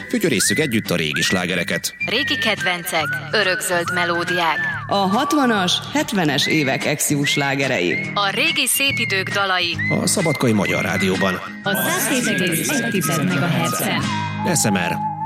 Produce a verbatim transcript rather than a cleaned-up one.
Fütyörésszük együtt a régi slágereket. Régi kedvencek, örökzöld melódiák. A hatvanas, hetvenes évek ex-jó slágerei. A régi szép idők dalai. A Szabadkai Magyar Rádióban. A száz hét egész egy megahertzen. es em er